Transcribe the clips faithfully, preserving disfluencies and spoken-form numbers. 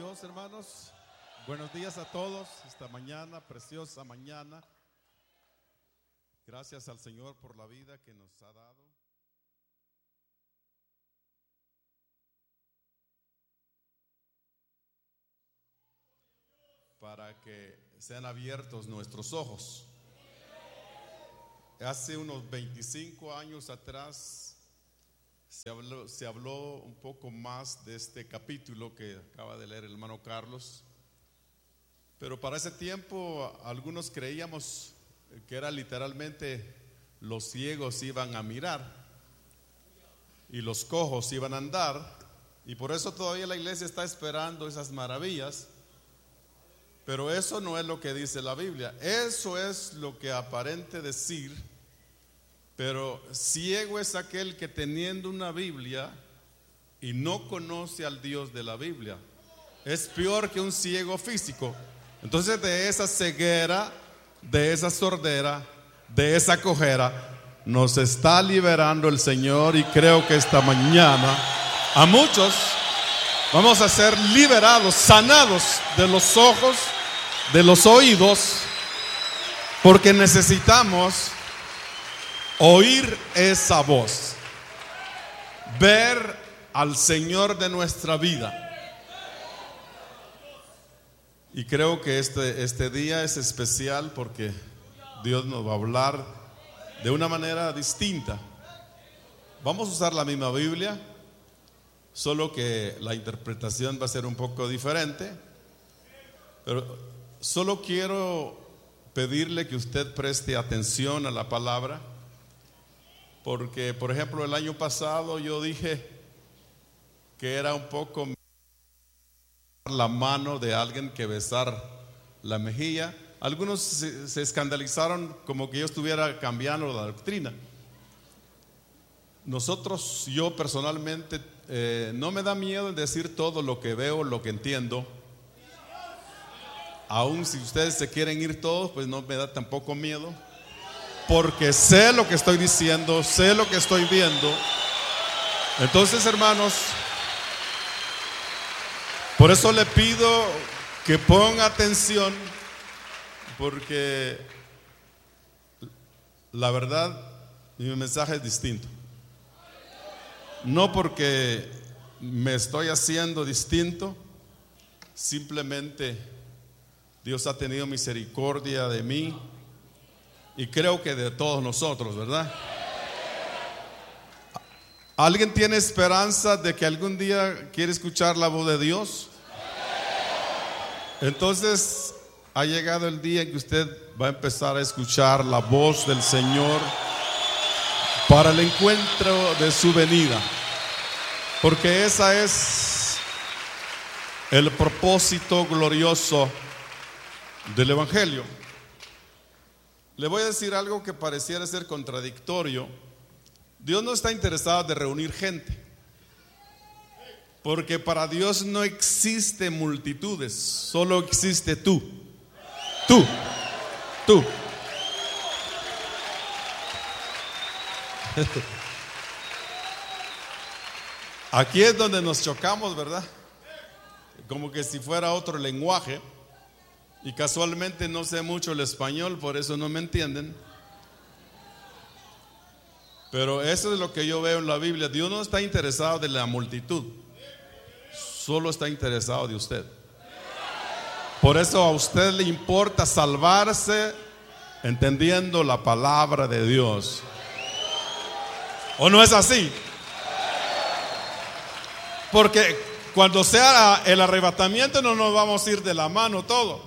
todos, hermanos. Buenos días a todos esta mañana, preciosa mañana. Gracias al Señor por la vida que nos ha dado. Para que sean abiertos nuestros ojos. Hace unos veinticinco años atrás se habló, se habló un poco más de este capítulo que acaba de leer el hermano Carlos. Pero para ese tiempo algunos creíamos que era literalmente los ciegos iban a mirar y los cojos iban a andar, y por eso todavía la iglesia está esperando esas maravillas. Pero eso no es lo que dice la Biblia. Eso es lo que aparente decir. Pero ciego es aquel que teniendo una Biblia y no conoce al Dios de la Biblia. Es peor que un ciego físico. Entonces de esa ceguera, de esa sordera, de esa cojera, nos está liberando el Señor. Y creo que esta mañana a muchos vamos a ser liberados, sanados de los ojos, de los oídos, porque necesitamos oír esa voz, ver al Señor de nuestra vida. Y creo que este, este día es especial porque Dios nos va a hablar de una manera distinta. Vamos a usar la misma Biblia, solo que la interpretación va a ser un poco diferente. Pero solo quiero pedirle que usted preste atención a la palabra, porque por ejemplo el año pasado yo dije que era un poco la mano de alguien que besar la mejilla. Algunos se, se escandalizaron como que yo estuviera cambiando la doctrina. Nosotros, yo personalmente eh, no me da miedo en decir todo lo que veo, lo que entiendo. Aún si ustedes se quieren ir todos, pues no me da tampoco miedo, porque sé lo que estoy diciendo, sé lo que estoy viendo. Entonces, hermanos, por eso le pido que ponga atención, porque la verdad, mi mensaje es distinto. No porque me estoy haciendo distinto, simplemente Dios ha tenido misericordia de mí y creo que de todos nosotros, ¿verdad? ¿Alguien tiene esperanza de que algún día quiere escuchar la voz de Dios? Entonces ha llegado el día en que usted va a empezar a escuchar la voz del Señor para el encuentro de su venida, porque esa es el propósito glorioso del Evangelio. Le voy a decir algo que pareciera ser contradictorio. Dios no está interesado de reunir gente, porque para Dios no existe multitudes, solo existe tú. Tú, tú. Aquí es donde nos chocamos, ¿verdad? Como que si fuera otro lenguaje. Y casualmente no sé mucho el español, por eso no me entienden. Pero eso es lo que yo veo en la Biblia. Dios no está interesado de la multitud, solo está interesado de usted. Por eso a usted le importa salvarse entendiendo la palabra de Dios. ¿O no es así? Porque cuando sea el arrebatamiento no nos vamos a ir de la mano todo.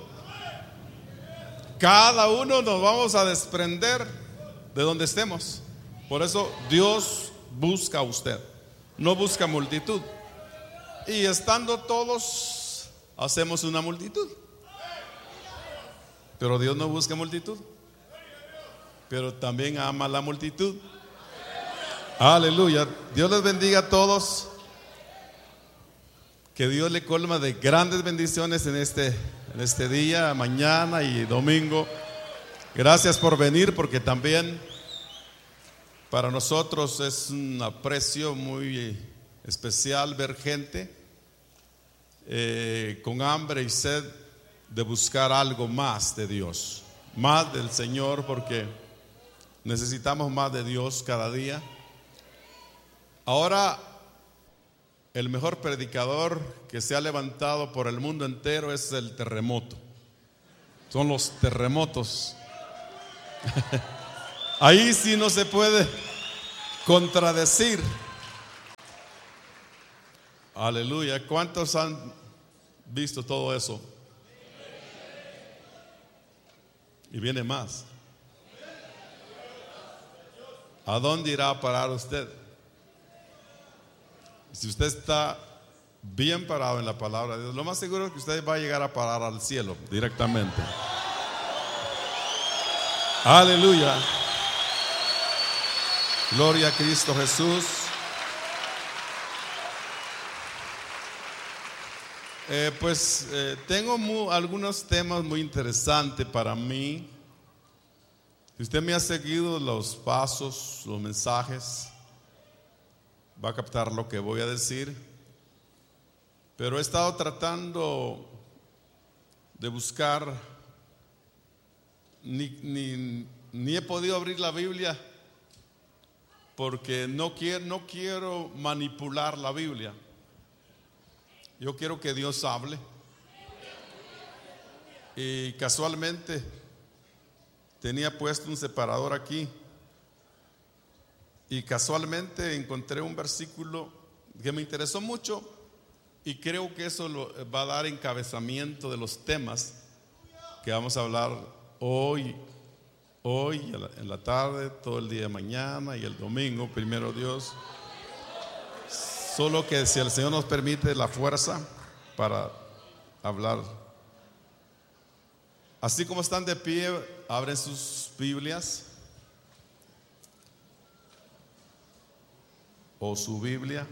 Cada uno nos vamos a desprender de donde estemos. Por eso Dios busca a usted, no busca multitud. Y estando todos, hacemos una multitud. Pero Dios no busca multitud, pero también ama la multitud. Aleluya. Dios les bendiga a todos. Que Dios le colma de grandes bendiciones en este, en este día, mañana y domingo. Gracias por venir, porque también para nosotros es un aprecio muy especial ver gente eh, con hambre y sed de buscar algo más de Dios, más del Señor, porque necesitamos más de Dios cada día. Ahora, el mejor predicador que se ha levantado por el mundo entero es el terremoto. Son los terremotos. Ahí sí no se puede contradecir. Aleluya. ¿Cuántos han visto todo eso? Y viene más. ¿A dónde irá a parar usted? Si usted está bien parado en la palabra de Dios, lo más seguro es que usted va a llegar a parar al cielo directamente. Aleluya. Gloria a Cristo Jesús. Eh, pues eh, tengo muy, algunos temas muy interesantes para mí. Si usted me ha seguido los pasos, los mensajes, va a captar lo que voy a decir. Pero he estado tratando de buscar, ni, ni, ni he podido abrir la Biblia porque no quiero, no quiero manipular la Biblia. Yo quiero que Dios hable. Y casualmente tenía puesto un separador aquí y casualmente encontré un versículo que me interesó mucho y creo que eso lo, va a dar encabezamiento de los temas que vamos a hablar hoy, hoy en la tarde, todo el día de mañana y el domingo, primero Dios. Solo que si el Señor nos permite la fuerza para hablar. Así como están de pie, abren sus Biblias o su Biblia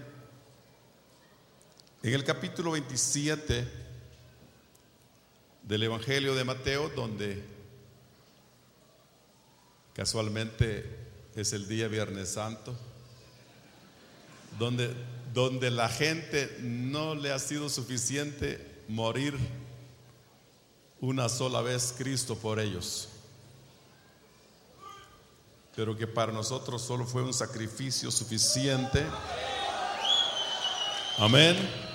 en el capítulo veintisiete del Evangelio de Mateo, donde casualmente es el día Viernes Santo, donde, donde la gente no le ha sido suficiente morir una sola vez Cristo por ellos, pero que para nosotros solo fue un sacrificio suficiente. Amén.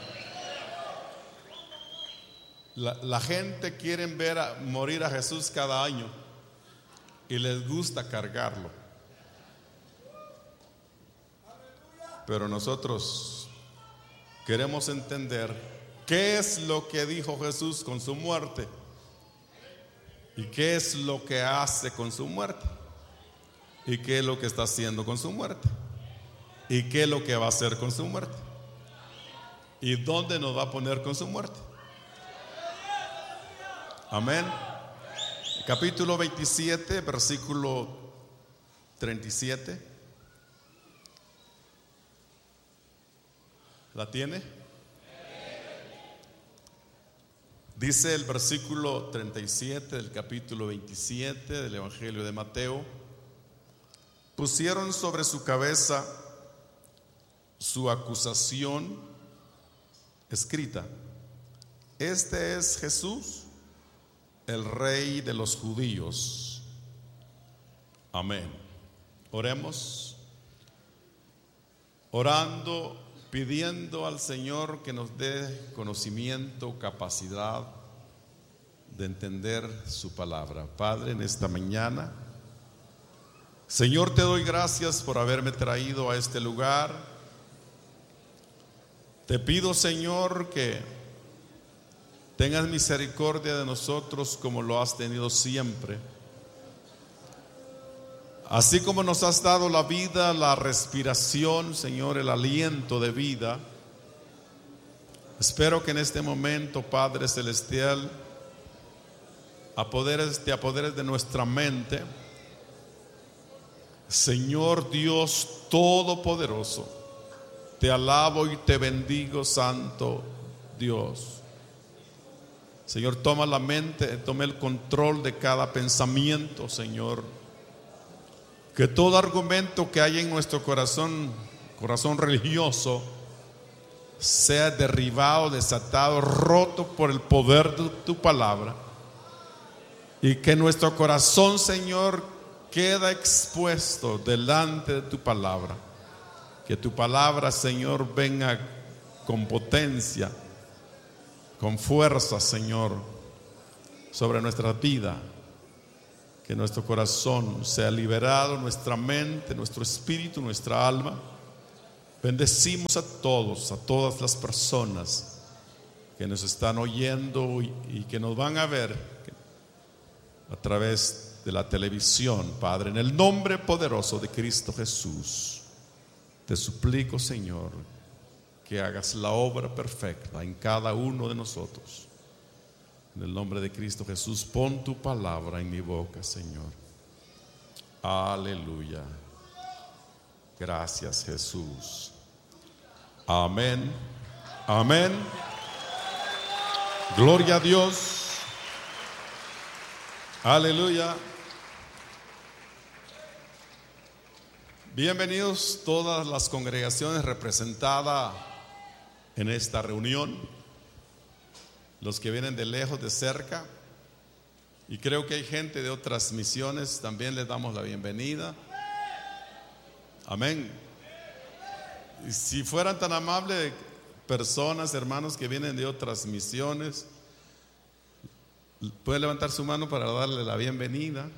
La, la gente quiere ver a, morir a Jesús cada año y les gusta cargarlo, pero nosotros queremos entender qué es lo que dijo Jesús con su muerte y qué es lo que hace con su muerte y qué es lo que está haciendo con su muerte y qué es lo que va a hacer con su muerte y dónde nos va a poner con su muerte. Amén. Capítulo veintisiete, versículo treinta y siete. ¿La tiene? Dice el versículo treinta y siete del capítulo veintisiete del Evangelio de Mateo: pusieron sobre su cabeza su acusación escrita: este es Jesús, el Rey de los judíos. Amén. Oremos. Orando, pidiendo al Señor que nos dé conocimiento, capacidad de entender su palabra. Padre, en esta mañana, Señor, te doy gracias por haberme traído a este lugar. Te pido, Señor, que tengas misericordia de nosotros como lo has tenido siempre. Así como nos has dado la vida, la respiración, Señor, el aliento de vida, espero que en este momento, Padre Celestial, apoderes, te apoderes de nuestra mente. Señor Dios Todopoderoso, te alabo y te bendigo, Santo Dios. Señor, toma la mente, toma el control de cada pensamiento, Señor. Que todo argumento que hay en nuestro corazón, corazón religioso, sea derribado, desatado, roto por el poder de tu palabra. Y que nuestro corazón, Señor, queda expuesto delante de tu palabra. Que tu palabra, Señor, venga con potencia, con fuerza, Señor, sobre nuestra vida. Que nuestro corazón sea liberado, nuestra mente, nuestro espíritu, nuestra alma. Bendecimos a todos, a todas las personas que nos están oyendo y, y que nos van a ver a través de la televisión, Padre. En el nombre poderoso de Cristo Jesús, te suplico, Señor, que hagas la obra perfecta en cada uno de nosotros. En el nombre de Cristo Jesús, pon tu palabra en mi boca, Señor. Aleluya. Gracias, Jesús. Amén. Amén. Gloria a Dios. Aleluya. Bienvenidos todas las congregaciones representadas en esta reunión, los que vienen de lejos, de cerca, y creo que hay gente de otras misiones, también les damos la bienvenida. Amén. Y si fueran tan amables, personas, hermanos que vienen de otras misiones, pueden levantar su mano para darle la bienvenida.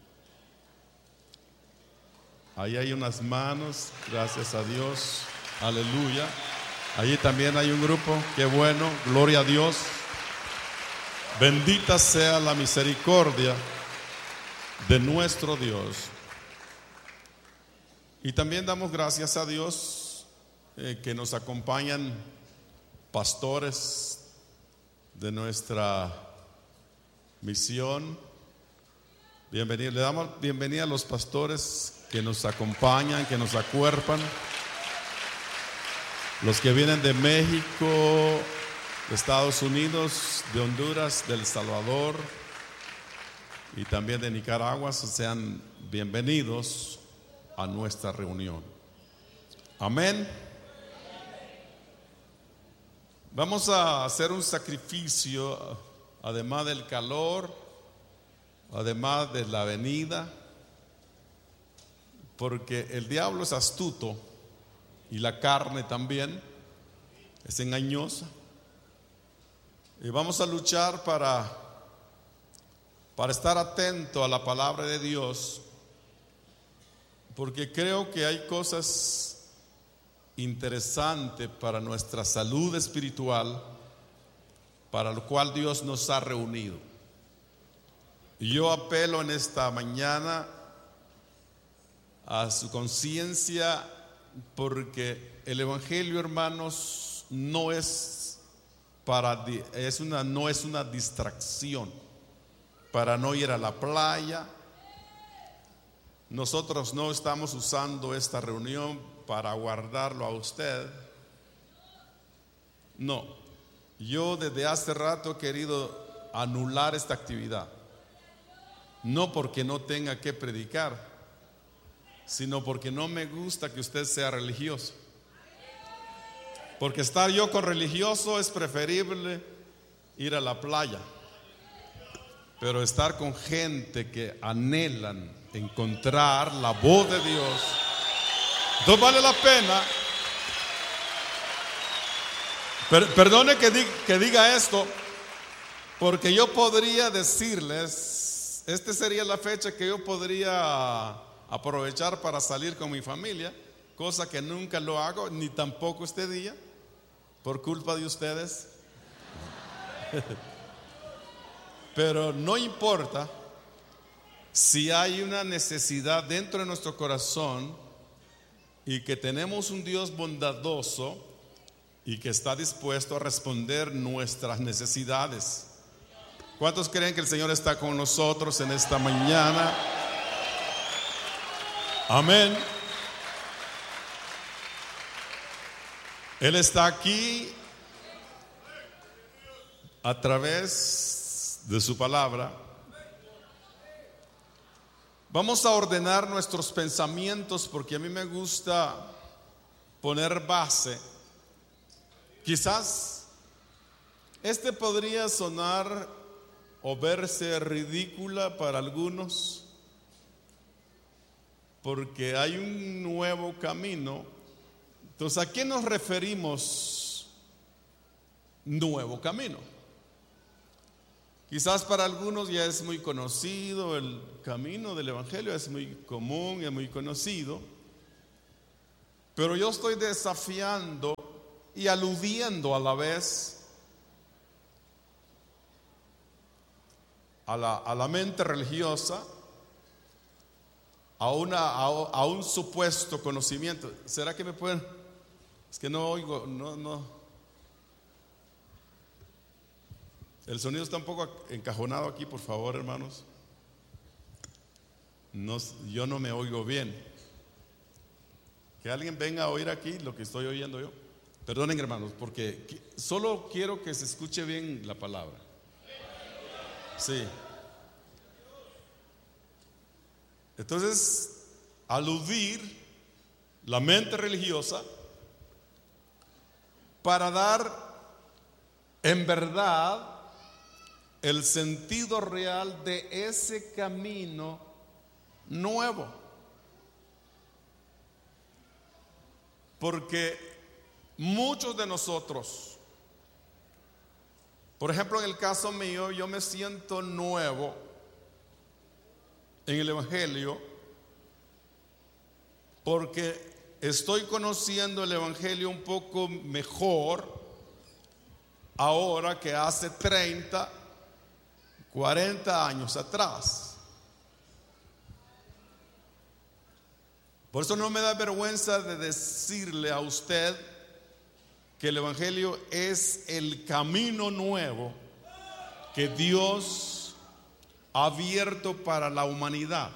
Ahí hay unas manos, gracias a Dios, aleluya. Allí también hay un grupo, qué bueno, gloria a Dios. Bendita sea la misericordia de nuestro Dios. Y también damos gracias a Dios eh, que nos acompañan pastores de nuestra misión. Bienvenido, le damos bienvenida a los pastores que nos acompañan, que nos acuerpan, los que vienen de México, de Estados Unidos, de Honduras, de El Salvador y también de Nicaragua. Sean bienvenidos a nuestra reunión. Amén. Vamos a hacer un sacrificio, además del calor, además de la venida, porque el diablo es astuto y la carne también es engañosa. Y vamos a luchar para, para estar atento a la palabra de Dios, porque creo que hay cosas interesantes para nuestra salud espiritual, para lo cual Dios nos ha reunido. Y yo apelo en esta mañana a su conciencia, porque el evangelio, hermanos, no es para es una no es una distracción para no ir a la playa. Nosotros no estamos usando esta reunión para guardarlo a usted. No, yo desde hace rato he querido anular esta actividad, no porque no tenga que predicar, sino porque no me gusta que usted sea religioso. Porque estar yo con religioso es preferible ir a la playa, pero estar con gente que anhelan encontrar la voz de Dios, entonces vale la pena. Per, perdone que, di, que diga esto, porque yo podría decirles, esta sería la fecha que yo podría aprovechar para salir con mi familia, cosa que nunca lo hago, ni tampoco este día, por culpa de ustedes. Pero no importa, si hay una necesidad dentro de nuestro corazón y que tenemos un Dios bondadoso y que está dispuesto a responder nuestras necesidades. ¿Cuántos creen que el Señor está con nosotros en esta mañana? Amén. Él está aquí a través de su palabra. Vamos a ordenar nuestros pensamientos, porque a mí me gusta poner base Quizás este podría sonar o verse ridícula para algunos, porque hay un nuevo camino. Entonces, ¿a qué nos referimos nuevo camino? Quizás para algunos ya es muy conocido el camino del Evangelio, es muy común, es muy conocido, pero yo estoy desafiando y aludiendo a la vez a la, a la mente religiosa, a, una, a, a un supuesto conocimiento. ¿Será que me pueden? Es que no oigo, no, no. El sonido está un poco encajonado aquí, por favor, hermanos. No, yo no me oigo bien. Que alguien venga a oír aquí lo que estoy oyendo yo. Perdonen, hermanos, porque solo quiero que se escuche bien la palabra. Sí. Entonces, aludir la mente religiosa para dar en verdad el sentido real de ese camino nuevo. Porque muchos de nosotros, por ejemplo, en el caso mío, yo me siento nuevo en el Evangelio porque estoy conociendo el Evangelio un poco mejor ahora que hace treinta, cuarenta años atrás. Por eso no me da vergüenza de decirle a usted que el Evangelio es el camino nuevo que Dios ha abierto para la humanidad.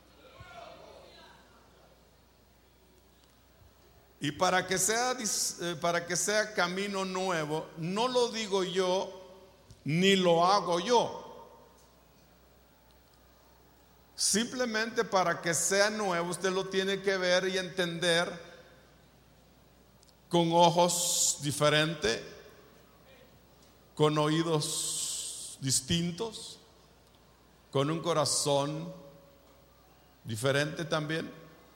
Y para que sea, para que sea camino nuevo, no lo digo yo, ni lo hago yo. Simplemente para que sea nuevo, usted lo tiene que ver y entender con ojos diferentes, con oídos distintos, con un corazón diferente también,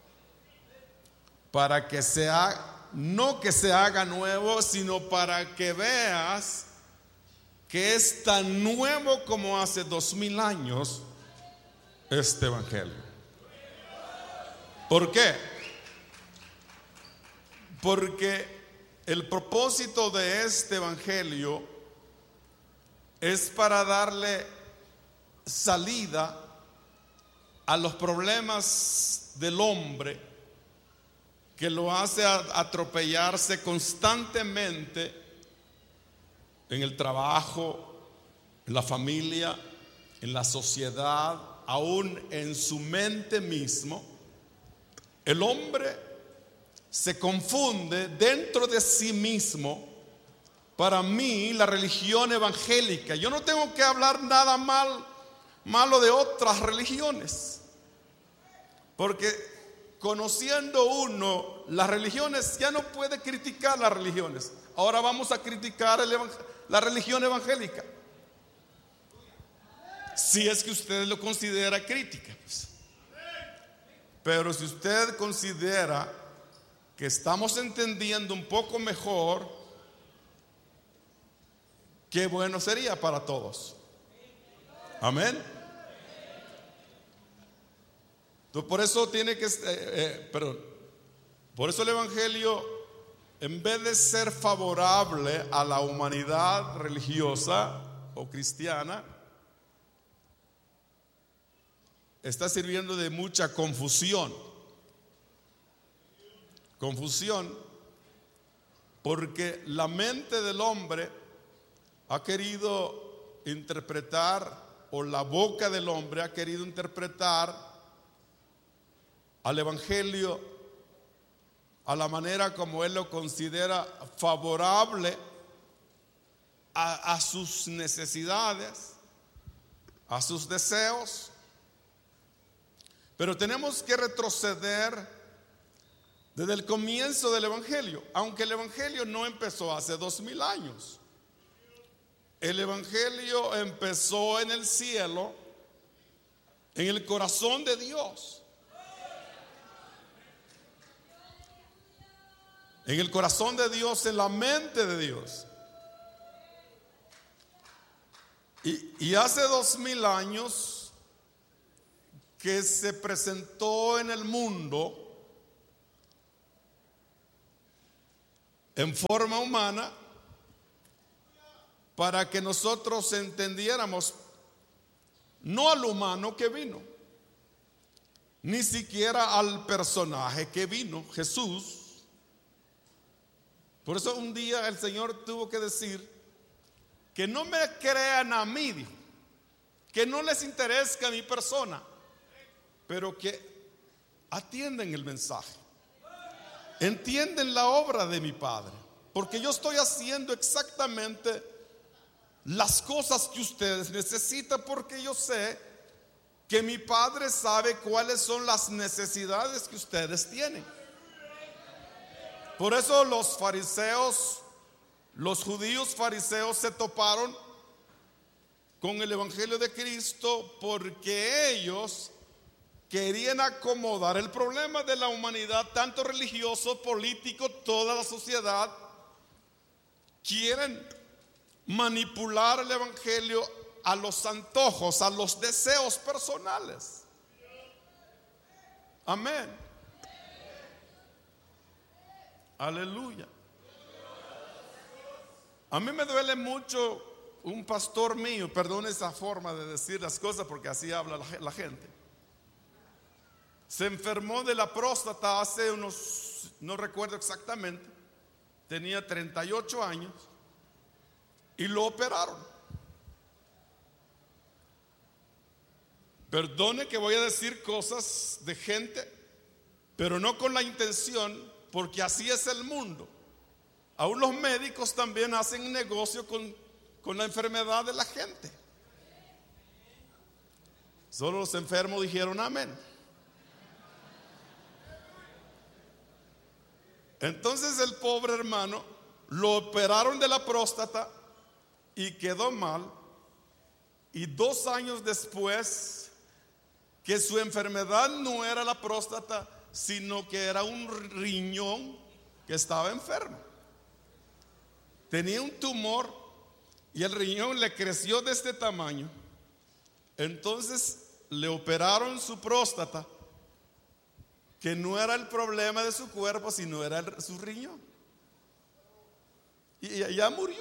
para que sea, no que se haga nuevo, sino para que veas que es tan nuevo como hace dos mil años este Evangelio. ¿Por qué? Porque el propósito de este Evangelio es para darle salida a los problemas del hombre que lo hace atropellarse constantemente en el trabajo, en la familia, en la sociedad, aún en su mente mismo. El hombre se confunde dentro de sí mismo. Para mí, la religión evangélica, yo no tengo que hablar nada mal, malo de otras religiones, porque conociendo uno las religiones, ya no puede criticar las religiones. Ahora vamos a criticar el la religión evangélica, si es que usted lo considera crítica, pues. Pero si usted considera que estamos entendiendo un poco mejor, qué bueno sería para todos. Amén. Entonces, por eso tiene que, eh, eh, perdón, por eso el Evangelio, en vez de ser favorable a la humanidad religiosa o cristiana, está sirviendo de mucha confusión. Confusión porque la mente del hombre ha querido interpretar, o la boca del hombre ha querido interpretar al Evangelio a la manera como él lo considera favorable a, a sus necesidades, a sus deseos. Pero tenemos que retroceder desde el comienzo del Evangelio, aunque el Evangelio no empezó hace dos mil años. El Evangelio empezó en el cielo, en el corazón de Dios, en el corazón de Dios, en la mente de Dios. Y, y hace dos mil años que se presentó en el mundo en forma humana para que nosotros entendiéramos no al humano que vino, ni siquiera al personaje que vino, Jesús. Por eso un día el Señor tuvo que decir que no me crean a mí, dijo, que no les interesa mi persona, pero que atienden el mensaje, entienden la obra de mi Padre, porque yo estoy haciendo exactamente las cosas que ustedes necesitan, porque yo sé que mi Padre sabe cuáles son las necesidades que ustedes tienen. Por eso los fariseos, los judíos fariseos se toparon con el Evangelio de Cristo, porque ellos querían acomodar el problema de la humanidad, tanto religioso, político, toda la sociedad. Quieren manipular el Evangelio a los antojos, a los deseos personales. Amén. Aleluya. A mí me duele mucho un pastor mío, perdón esa forma de decir las cosas porque así habla la gente. Se enfermó de la próstata hace unos, no recuerdo exactamente, tenía treinta y ocho años y lo operaron. Perdone que voy a decir cosas de gente, pero no con la intención, porque así es el mundo. Aún los médicos también hacen negocio con, con la enfermedad de la gente. Solo los enfermos dijeron amén. Entonces el pobre hermano lo operaron de la próstata y quedó mal. Y dos años después, que su enfermedad no era la próstata, sino que era un riñón que estaba enfermo. Tenía un tumor y el riñón le creció de este tamaño. Entonces le operaron su próstata, que no era el problema de su cuerpo, sino era el, su riñón. Y ya murió.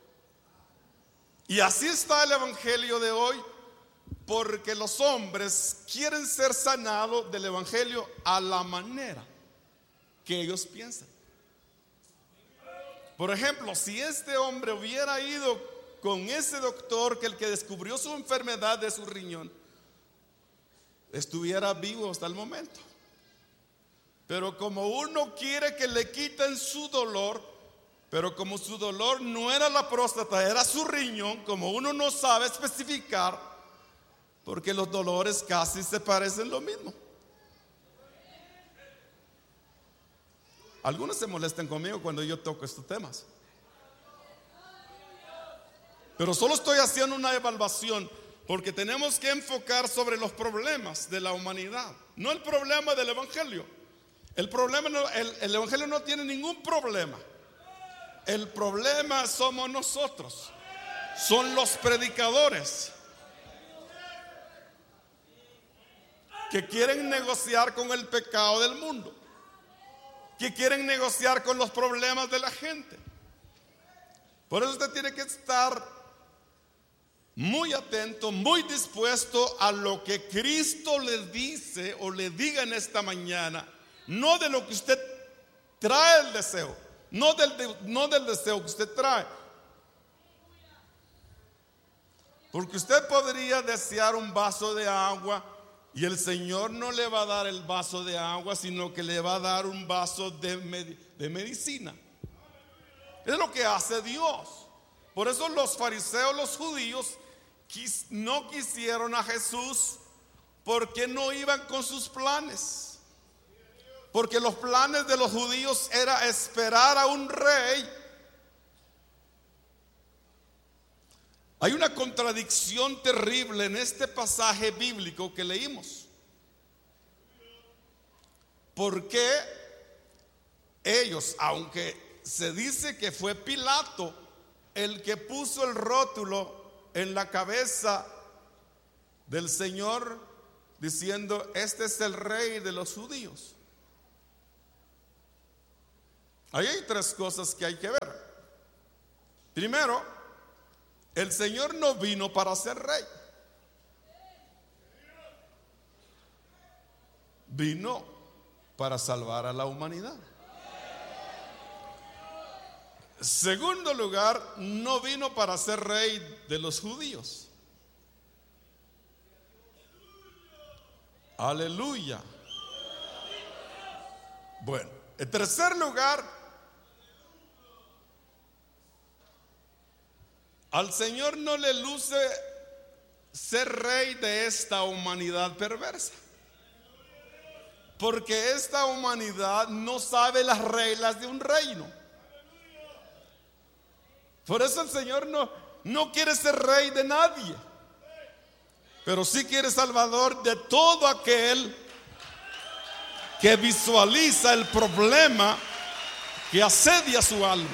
Y así está el evangelio de hoy, porque los hombres quieren ser sanados del evangelio a la manera que ellos piensan. Por ejemplo, si este hombre hubiera ido con ese doctor, que el que descubrió su enfermedad de su riñón, estuviera vivo hasta el momento. Pero como uno quiere que le quiten su dolor, pero como su dolor no era la próstata, era su riñón, como uno no sabe especificar, porque los dolores casi se parecen lo mismo. Algunos se molestan conmigo cuando yo toco estos temas, pero solo estoy haciendo una evaluación, porque tenemos que enfocar sobre los problemas de la humanidad, no el problema del evangelio. El problema no, el, el evangelio no tiene ningún problema. El problema somos nosotros, son los predicadores que quieren negociar con el pecado del mundo, que quieren negociar con los problemas de la gente. Por eso usted tiene que estar muy atento, muy dispuesto a lo que Cristo le dice o le diga en esta mañana, no de lo que usted trae el deseo, no del, de, no del deseo que usted trae. Porque usted podría desear un vaso de agua y el Señor no le va a dar el vaso de agua, sino que le va a dar un vaso de, med- de medicina. Es lo que hace Dios. Por eso los fariseos, los judíos, quis, no quisieron a Jesús, porque no iban con sus planes. porque los planes de los judíos era esperar a un rey. Hay una contradicción terrible en este pasaje bíblico que leímos. Porque ellos, aunque se dice que fue Pilato el que puso el rótulo en la cabeza del Señor diciendo: este es el rey de los judíos. Ahí hay tres cosas que hay que ver. Primero, el Señor no vino para ser rey. Vino para salvar a la humanidad. Segundo lugar, no vino para ser rey de los judíos. Aleluya. Bueno, en tercer lugar, al Señor no le luce ser rey de esta humanidad perversa, porque esta humanidad no sabe las reglas de un reino. Por eso el Señor no, no quiere ser rey de nadie, pero sí quiere salvador de todo aquel que visualiza el problema que asedia su alma.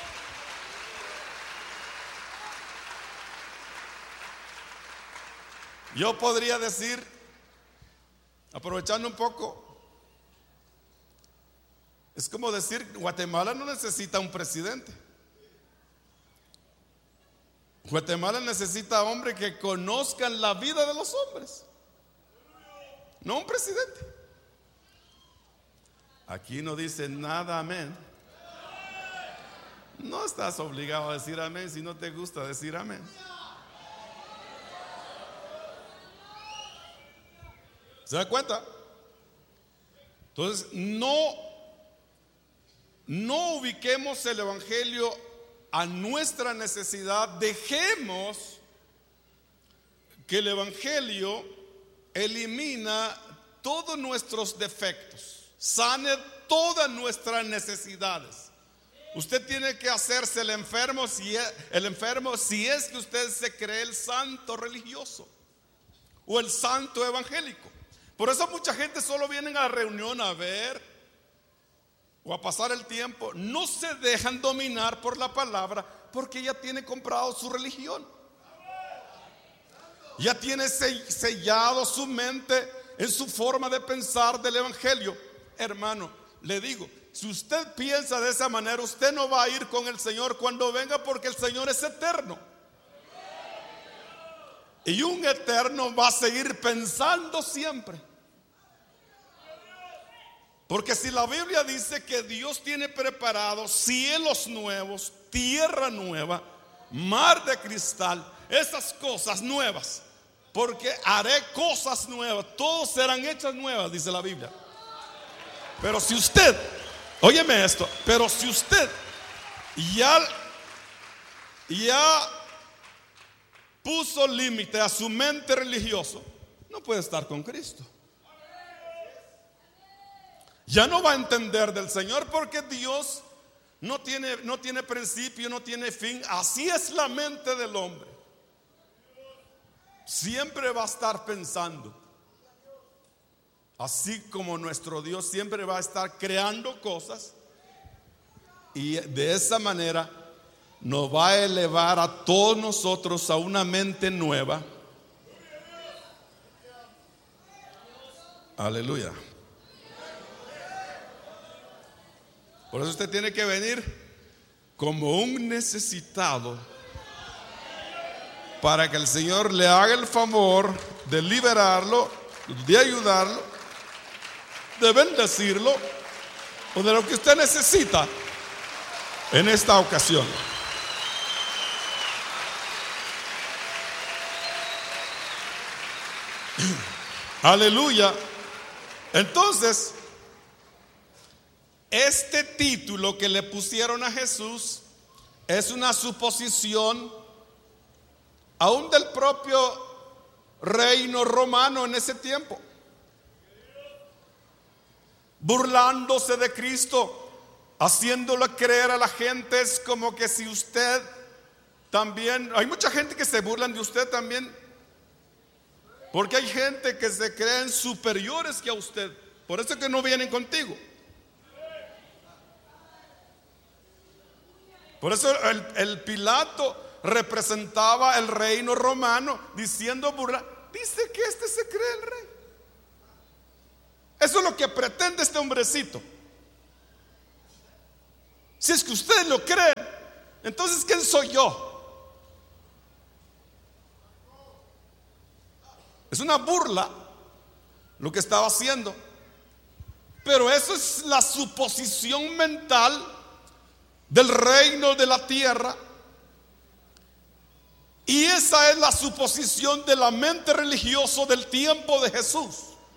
Yo podría decir, aprovechando un poco, es como decir, Guatemala no necesita un presidente. Guatemala necesita hombres que conozcan la vida de los hombres, no un presidente. Aquí no dice nada amén. No estás obligado a decir amén si no te gusta decir amén. ¿Se da cuenta? Entonces, no, no ubiquemos el evangelio a nuestra necesidad. Dejemos que el evangelio elimina todos nuestros defectos, sane todas nuestras necesidades. Usted tiene que hacerse el enfermo si es, el enfermo si es que usted se cree el santo religioso o el santo evangélico. Por eso mucha gente solo viene a la reunión a ver o a pasar el tiempo. No se dejan dominar por la palabra, porque ya tiene comprado su religión. Ya tiene sellado su mente en su forma de pensar del evangelio. Hermano, le digo, si usted piensa de esa manera, usted no va a ir con el Señor cuando venga, porque el Señor es eterno. Y un eterno va a seguir pensando siempre. Porque si la Biblia dice que Dios tiene preparados cielos nuevos, tierra nueva, mar de cristal, esas cosas nuevas, porque haré cosas nuevas, todos serán hechas nuevas, dice la Biblia. Pero si usted, óyeme esto, pero si usted ya, ya puso límite a su mente religiosa, no puede estar con Cristo. Ya no va a entender del Señor, porque Dios no tiene, no tiene principio, no tiene fin. Así es la mente del hombre. Siempre va a estar pensando. Así como nuestro Dios siempre va a estar creando cosas, y de esa manera nos va a elevar a todos nosotros a una mente nueva. Aleluya. Por eso usted tiene que venir como un necesitado, para que el Señor le haga el favor de liberarlo, de ayudarlo, de bendecirlo, o de lo que usted necesita en esta ocasión. Aleluya. Entonces, este título que le pusieron a Jesús es una suposición aún del propio reino romano en ese tiempo. burlándose de Cristo, haciéndole creer a la gente. Es como que si usted también, hay mucha gente que se burlan de usted también, porque hay gente que se creen superiores que a usted, por eso es que no vienen contigo. Por eso el, el Pilato representaba el reino romano, diciendo burla, dice que este se cree el rey. Eso es lo que pretende este hombrecito. Si es que ustedes lo creen, entonces ¿quién soy yo? Es una burla lo que estaba haciendo, pero eso es la suposición mental del reino de la tierra, y esa es la suposición de la mente religiosa del tiempo de Jesús.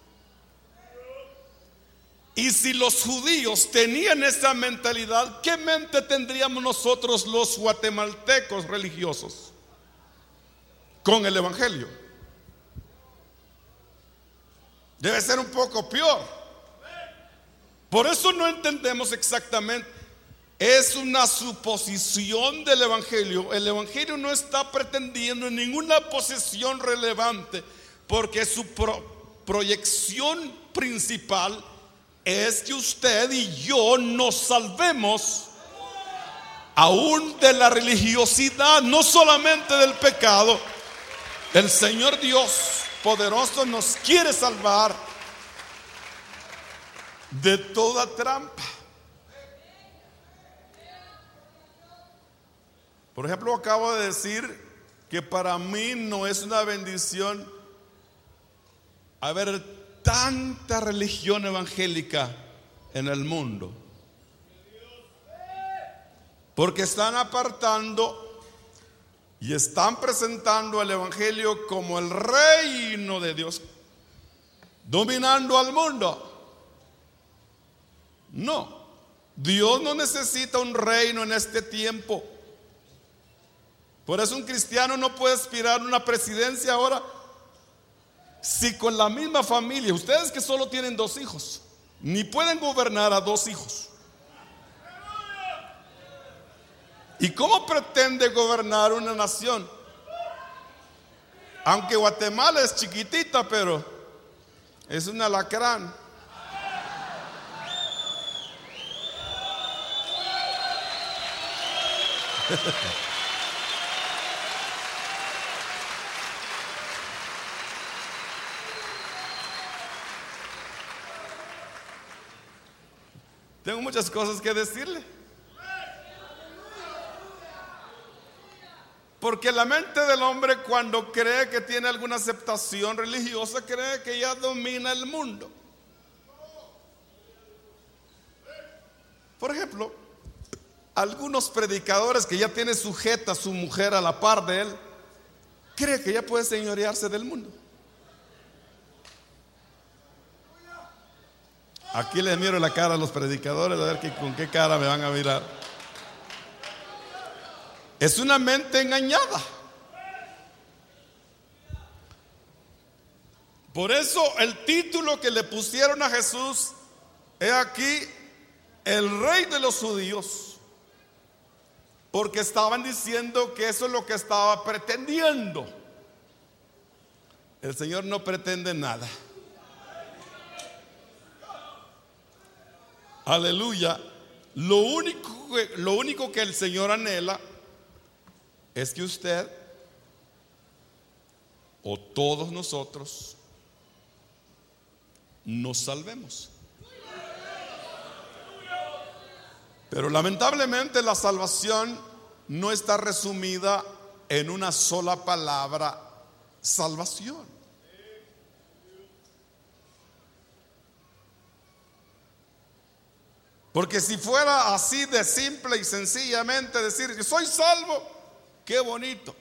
Y si los judíos tenían esa mentalidad, ¿qué mente tendríamos nosotros los guatemaltecos religiosos con el evangelio? Debe ser un poco peor. Por eso no entendemos exactamente. Es una suposición del evangelio. El evangelio no está pretendiendo ninguna posición relevante, porque su pro- proyección principal es que usted y yo nos salvemos aún de la religiosidad, no solamente del pecado. El Señor Dios poderoso nos quiere salvar de toda trampa. Por ejemplo, acabo de decir que para mí no es una bendición haber tanta religión evangélica en el mundo, porque están apartando y están presentando el evangelio como el reino de Dios, dominando al mundo. No, Dios no necesita un reino en este tiempo. Por eso un cristiano no puede aspirar a una presidencia ahora, si con la misma familia, ustedes que solo tienen dos hijos, ni pueden gobernar a dos hijos. ¿Y cómo pretende gobernar una nación? Aunque Guatemala es chiquitita, pero es un alacrán. Tengo muchas cosas que decirle, porque la mente del hombre, cuando cree que tiene alguna aceptación religiosa, cree que ya domina el mundo. Por ejemplo, algunos predicadores que ya tienen sujeta a su mujer a la par de él, cree que ya puede señorearse del mundo. Aquí les miro la cara a los predicadores, a ver que, con qué cara me van a mirar. Es una mente engañada. Por eso el título que le pusieron a Jesús es aquí el rey de los judíos, porque estaban diciendo que eso es lo que estaba pretendiendo. El Señor no pretende nada. Aleluya. Lo único, lo único que el Señor anhela es que usted o todos nosotros nos salvemos. Pero lamentablemente la salvación no está resumida en una sola palabra: salvación. Porque si fuera así de simple y sencillamente decir que soy salvo, qué bonito.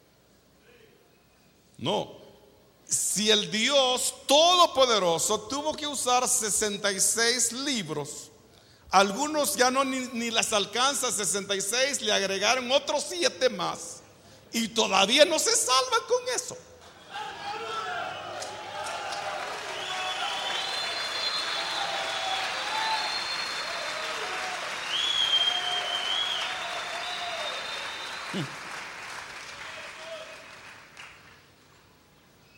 No, si el Dios Todopoderoso tuvo que usar sesenta y seis libros, algunos ya no ni, ni las alcanza sesenta y seis, le agregaron otros siete más, y todavía no se salvan con eso.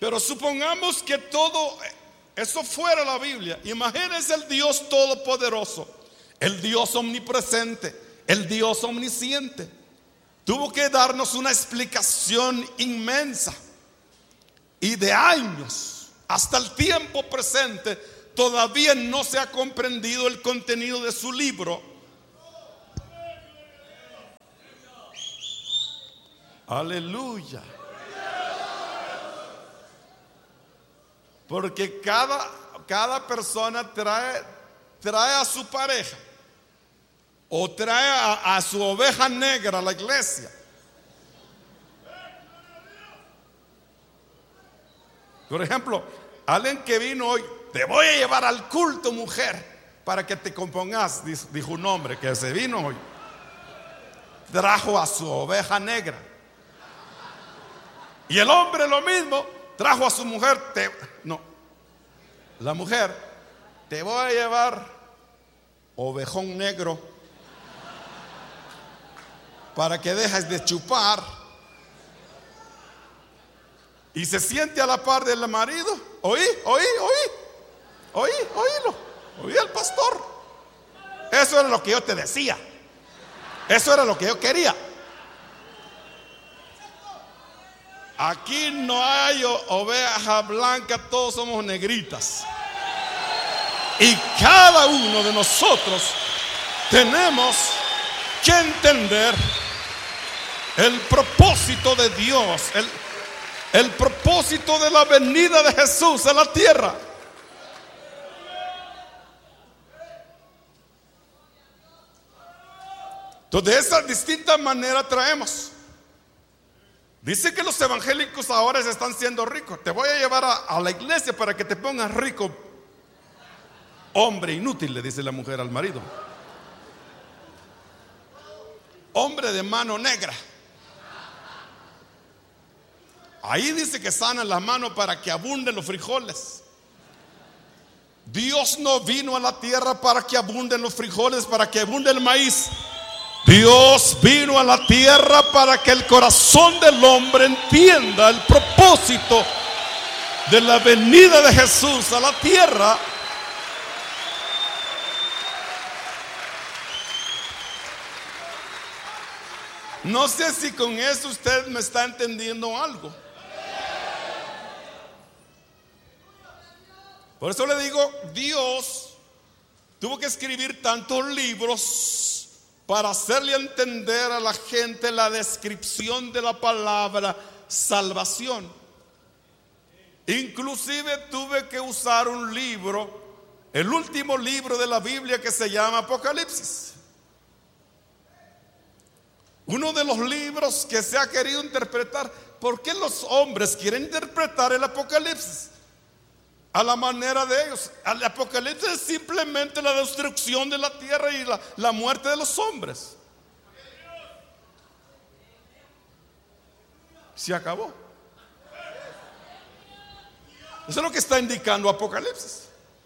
Pero supongamos que todo eso fuera la Biblia. Imagínense el Dios todopoderoso, el Dios omnipresente, el Dios omnisciente. Tuvo que darnos una explicación inmensa. Y de años hasta el tiempo presente todavía no se ha comprendido el contenido de su libro. Aleluya. Porque cada, cada persona trae, trae a su pareja o trae a, a su oveja negra a la iglesia. Por ejemplo, alguien que vino hoy: te voy a llevar al culto, mujer, para que te compongas, dijo un hombre que se vino hoy. Trajo a su oveja negra. Y el hombre lo mismo, trajo a su mujer. Te, no, la mujer: te voy a llevar ovejón negro para que dejes de chupar. Y se siente a la par del marido. Oí, oí, oí, oí, oílo, oí al pastor. Eso era lo que yo te decía. Eso era lo que yo quería. Aquí no hay oveja blanca, todos somos negritas. Y cada uno de nosotros tenemos que entender el propósito de Dios, el, el propósito de la venida de Jesús a la tierra. Entonces, de esa distinta manera traemos. Dice que los evangélicos ahora se están siendo ricos. Te voy a llevar a, a la iglesia para que te pongas rico. Hombre inútil, le dice la mujer al marido. Hombre de mano negra. Ahí dice que sanan las manos para que abunden los frijoles. Dios no vino a la tierra para que abunden los frijoles, para que abunde el maíz. Dios vino a la tierra para que el corazón del hombre entienda el propósito de la venida de Jesús a la tierra. No sé si con eso usted me está entendiendo algo. Por eso le digo, Dios tuvo que escribir tantos libros para hacerle entender a la gente la descripción de la palabra salvación. Inclusive tuve que usar un libro, el último libro de la Biblia, que se llama Apocalipsis. Uno de los libros que se ha querido interpretar. ¿Por qué los hombres quieren interpretar el Apocalipsis a la manera de ellos? El Apocalipsis es simplemente la destrucción de la tierra y la, la muerte de los hombres. Se acabó. Eso es lo que está indicando Apocalipsis.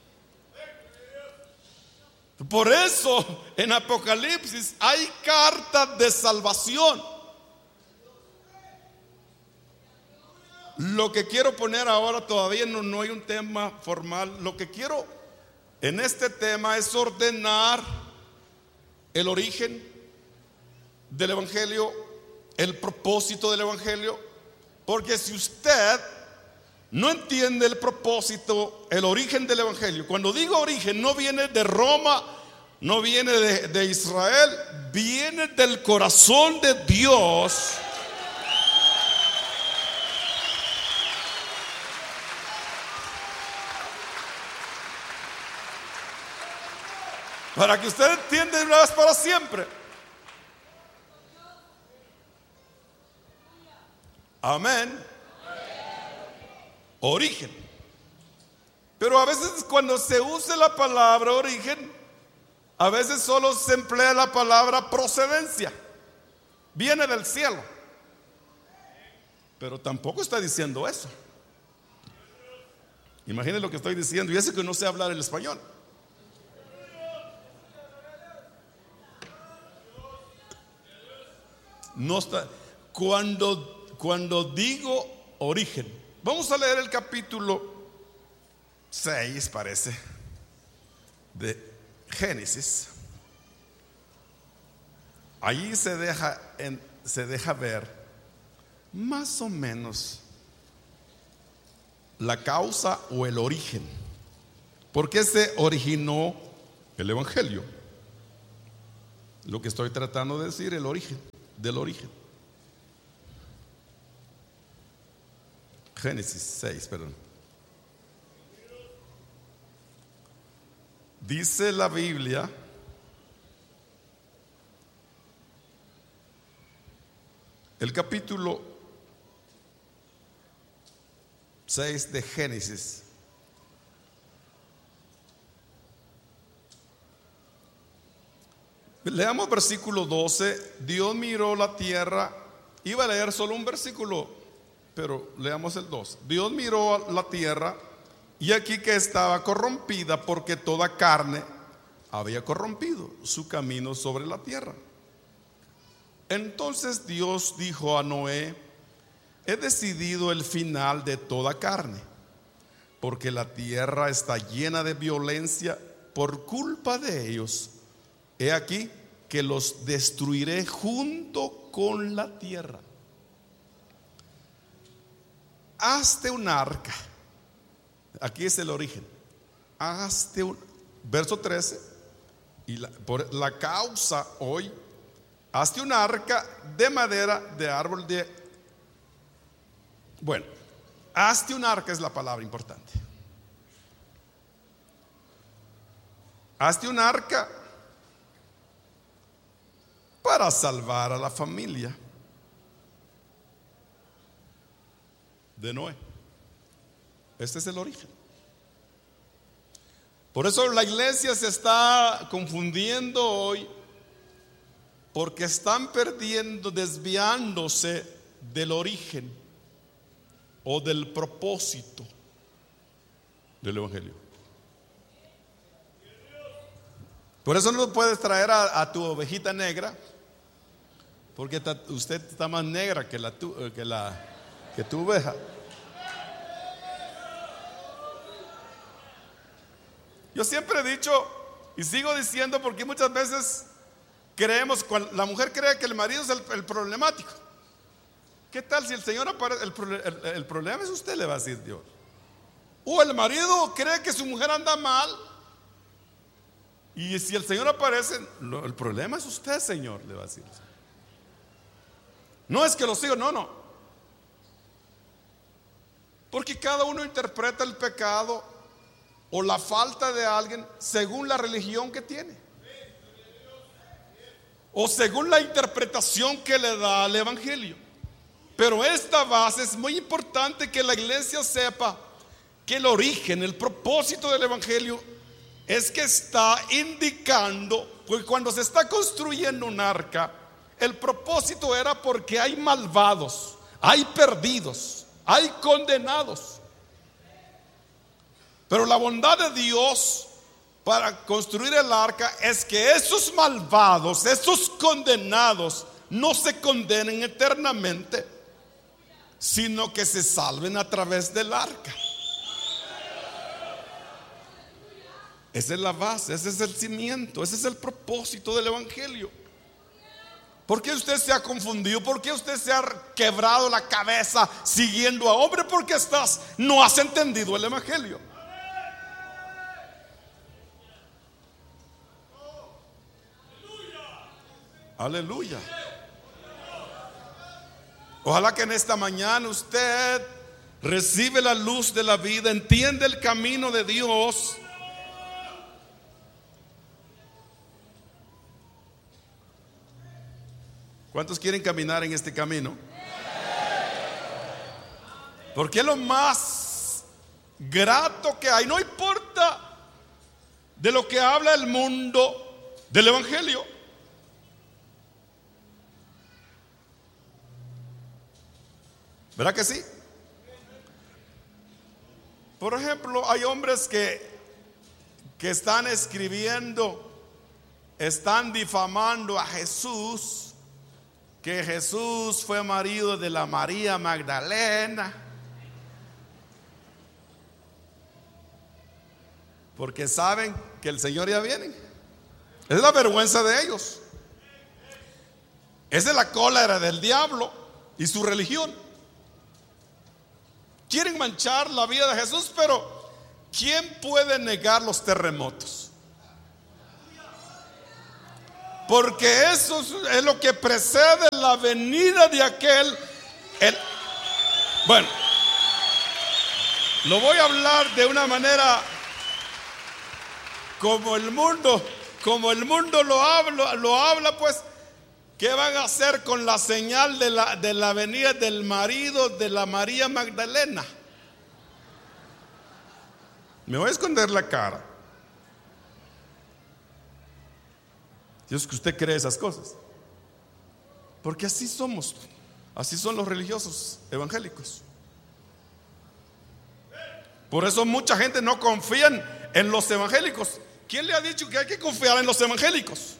Por eso en Apocalipsis hay cartas de salvación. Lo que quiero poner ahora, todavía no, no hay un tema formal. Lo que quiero en este tema es ordenar el origen del evangelio, el propósito del evangelio. Porque si usted no entiende el propósito, el origen del evangelio, cuando digo origen, no viene de Roma, no viene de, de Israel, viene del corazón de Dios. Para que usted entienda de una vez para siempre. Amén. Origen. Pero a veces cuando se usa la palabra origen, a veces solo se emplea la palabra procedencia. Viene del cielo. Pero tampoco está diciendo eso. Imaginen lo que estoy diciendo. Y eso que no sé hablar el español. No está. Cuando, cuando digo origen, Vamos a leer el capítulo seis, parece, de Génesis. Allí se deja, en, se deja ver más o menos la causa o el origen. ¿Por qué se originó el Evangelio? Lo que estoy tratando de decir, el origen, del origen. Génesis seis, perdón. Dice la Biblia, el capítulo seis de Génesis. Leamos versículo doce. Dios miró la tierra. Iba a leer solo un versículo, pero leamos el dos. Dios miró la tierra y aquí que estaba corrompida, porque toda carne había corrompido su camino sobre la tierra. Entonces Dios dijo a Noé: he decidido el final de toda carne, porque la tierra está llena de violencia por culpa de ellos. He aquí que los destruiré junto con la tierra. Hazte un arca. Aquí es el origen. Hazte un, verso trece. Y la, por la causa hoy, hazte un arca de madera de árbol de. Bueno, hazte un arca es la palabra importante. Hazte un arca para salvar a la familia de Noé. Este es el origen. Por eso la iglesia se está confundiendo hoy, porque están perdiendo, desviándose del origen o del propósito del Evangelio. Por eso no puedes traer a, a tu ovejita negra, porque ta, usted está más negra que la tu, que la que tu oveja. Yo siempre he dicho y sigo diciendo, porque muchas veces creemos, la mujer cree que el marido es el, el problemático. ¿Qué tal si el Señor aparece? El, el, el problema es usted, le va a decir Dios. O el marido cree que su mujer anda mal, y si el Señor aparece, lo, el problema es usted, Señor, le va a decir. No es que los hijos, no, no. Porque cada uno interpreta el pecado o la falta de alguien según la religión que tiene, o según la interpretación que le da al Evangelio. Pero esta base es muy importante, que la iglesia sepa que el origen, el propósito del Evangelio es que está indicando, porque cuando se está construyendo un arca, el propósito era porque hay malvados, hay perdidos, hay condenados. Pero la bondad de Dios para construir el arca es que esos malvados, esos condenados, no se condenen eternamente, sino que se salven a través del arca. Esa es la base, ese es el cimiento, ese es el propósito del Evangelio. ¿Por qué usted se ha confundido? ¿Por qué usted se ha quebrado la cabeza siguiendo a hombre? Porque estás, no has entendido el Evangelio. Aleluya. Ojalá que en esta mañana usted recibe la luz de la vida, entiende el camino de Dios. ¿Cuántos quieren caminar en este camino? Porque es lo más grato que hay. No importa de lo que habla el mundo del Evangelio. ¿Verdad que sí? Por ejemplo, hay hombres que, que están escribiendo, están difamando a Jesús, que Jesús fue marido de la María Magdalena, porque saben que el Señor ya viene. Es la vergüenza de ellos. Esa es la cólera del diablo y su religión. Quieren manchar la vida de Jesús, pero ¿quién puede negar los terremotos? Porque eso es lo que precede la venida de aquel. El, bueno, lo voy a hablar de una manera como el mundo, como el mundo lo habla, lo habla pues. ¿Qué van a hacer con la señal de la, de la venida del marido de la María Magdalena? Me voy a esconder la cara. Si es que usted cree esas cosas. Porque así somos. Así son los religiosos evangélicos. Por eso mucha gente no confía en los evangélicos. ¿Quién le ha dicho que hay que confiar en los evangélicos?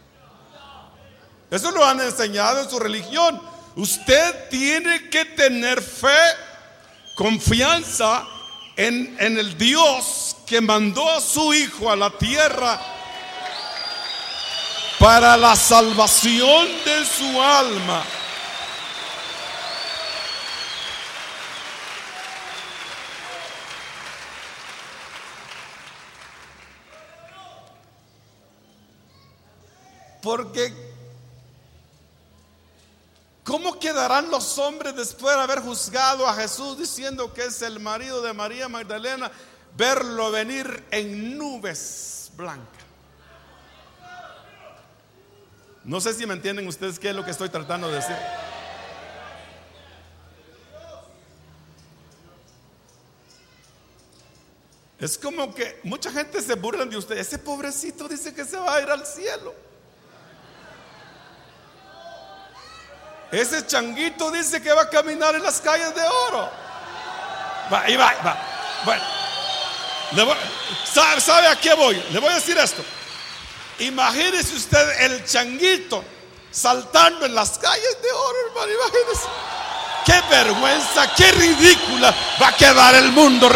Eso lo han enseñado en su religión. Usted tiene que tener fe, confianza en, en el Dios que mandó a su Hijo a la tierra para la salvación de su alma. Porque ¿cómo quedarán los hombres después de haber juzgado a Jesús diciendo que es el marido de María Magdalena, verlo venir en nubes blancas? No sé si me entienden ustedes qué es lo que estoy tratando de decir. Es como que mucha gente se burla de usted. Ese pobrecito dice que se va a ir al cielo. Ese changuito dice que va a caminar en las calles de oro. Va, y va, va. Bueno, le voy, ¿sabe, ¿sabe a qué voy? Le voy a decir esto. Imagínese usted el changuito saltando en las calles de oro, hermano. Imagínese. Qué vergüenza, qué ridícula va a quedar el mundo.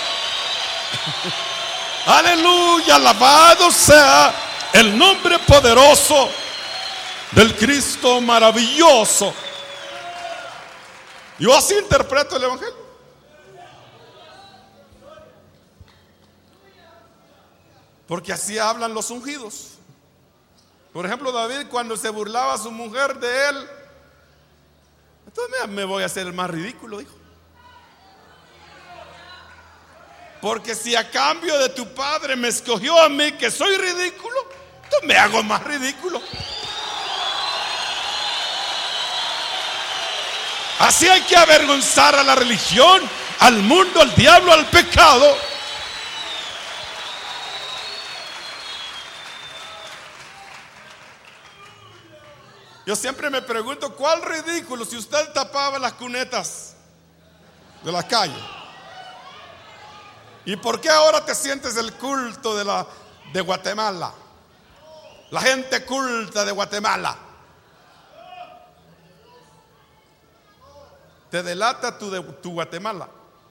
Aleluya, alabado sea el nombre poderoso del Cristo maravilloso. Yo así interpreto el evangelio. Porque así hablan los ungidos. Por ejemplo, David, cuando se burlaba a su mujer de él, entonces me voy a hacer el más ridículo, dijo. Porque si a cambio de tu padre me escogió a mí, que soy ridículo, entonces me hago más ridículo. Así hay que avergonzar a la religión, al mundo, al diablo, al pecado. Yo siempre me pregunto, ¿cuál ridículo si usted tapaba las cunetas de la calle? ¿Y por qué ahora te sientes el culto de, la, de Guatemala? La gente culta de Guatemala. Te delata tu, de, tu Guatemala.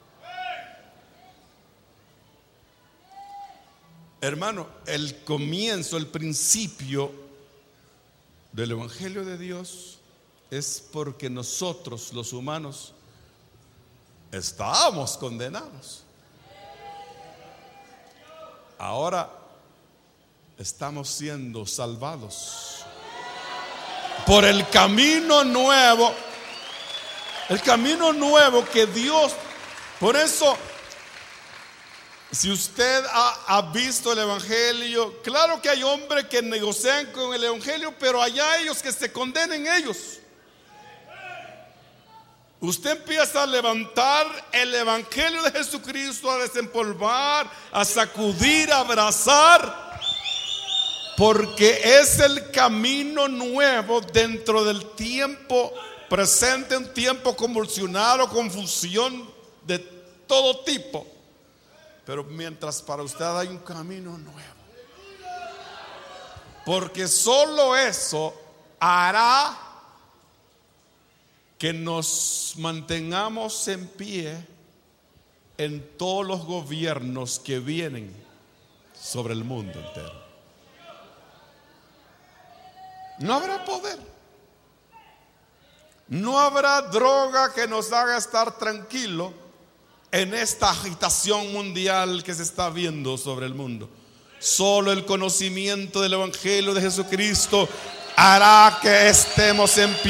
Hermano, el comienzo, el principio del Evangelio de Dios es porque nosotros, los humanos, estábamos condenados. Ahora estamos siendo salvados por el camino nuevo. El camino nuevo que Dios. Por eso, si usted ha, ha visto el evangelio, claro que hay hombres que negocian con el evangelio, pero allá ellos que se condenen ellos. Usted empieza a levantar el evangelio de Jesucristo, a desempolvar, a sacudir, a abrazar, porque es el camino nuevo dentro del tiempo presente, un tiempo convulsionado, confusión de todo tipo. Pero mientras para usted hay un camino nuevo, porque solo eso hará que nos mantengamos en pie en todos los gobiernos que vienen sobre el mundo entero. No habrá poder. No habrá droga que nos haga estar tranquilo en esta agitación mundial que se está viendo sobre el mundo. Solo el conocimiento del Evangelio de Jesucristo hará que estemos en pie.